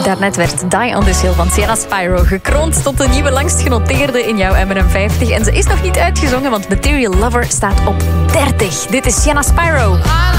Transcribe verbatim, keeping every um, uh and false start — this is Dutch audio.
Daarnet werd Die on This Hill van Sienna Spyro gekroond tot de nieuwe langst genoteerde in jouw M en M vijftig. En ze is nog niet uitgezongen, want Material Lover staat op dertig. Dit is Sienna Spyro.